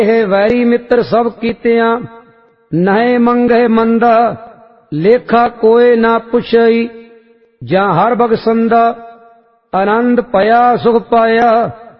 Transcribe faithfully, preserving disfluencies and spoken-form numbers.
ਇਹ ਵੈਰੀ ਮਿੱਤਰ ਸਭ ਕੀਤਿਆਂ, ਨਹਿ ਮੰਗੇ ਮੰਦਾ, ਲੇਖਾ ਕੋਏ ਨਾ ਪੁਛਈ। ਜਾਂ ਹਰ ਬਗਸੰਦਾ, ਆਨੰਦ ਭਇਆ ਸੁਖ ਪਾਇਆ,